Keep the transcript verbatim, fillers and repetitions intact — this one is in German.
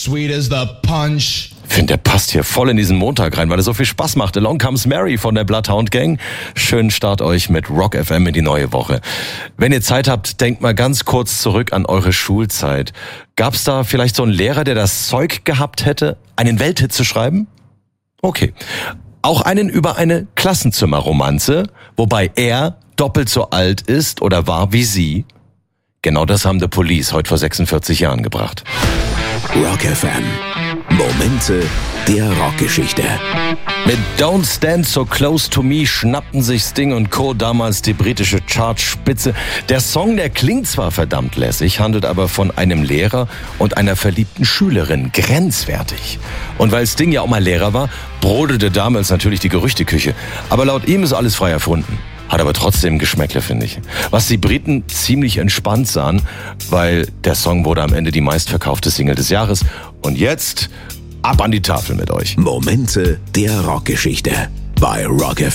sweet as the punch. Ich finde, der passt hier voll in diesen Montag rein, weil er so viel Spaß macht. Along Comes Mary von der Bloodhound Gang. Schönen Start euch mit Rock F M in die neue Woche. Wenn ihr Zeit habt, denkt mal ganz kurz zurück an eure Schulzeit. Gab's da vielleicht so einen Lehrer, der das Zeug gehabt hätte, einen Welthit zu schreiben? Okay. Auch einen über eine Klassenzimmerromanze, wobei er doppelt so alt ist oder war wie sie? Genau das haben The Police heute vor sechsundvierzig Jahren gebracht. Rock F M. Momente der Rockgeschichte. Mit Don't Stand So Close to Me schnappten sich Sting und Co. damals die britische Chartspitze. Der Song, der klingt zwar verdammt lässig, handelt aber von einem Lehrer und einer verliebten Schülerin. Grenzwertig. Und weil Sting ja auch mal Lehrer war, brodelte damals natürlich die Gerüchteküche. Aber laut ihm ist alles frei erfunden. Hat aber trotzdem Geschmäckle, finde ich. Was die Briten ziemlich entspannt sahen, weil der Song wurde am Ende die meistverkaufte Single des Jahres. Und jetzt ab an die Tafel mit euch. Momente der Rockgeschichte bei Rock F M.